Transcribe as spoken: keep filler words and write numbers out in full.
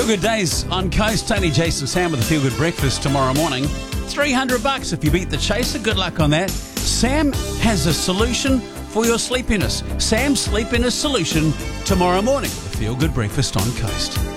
Feel Good Days on Coast. Tony, Jason, Sam with a Feel Good Breakfast tomorrow morning. three hundred bucks if you beat the chaser. Good luck on that. Sam has a solution for your sleepiness. Sam's sleepiness solution tomorrow morning with a Feel Good Breakfast on Coast.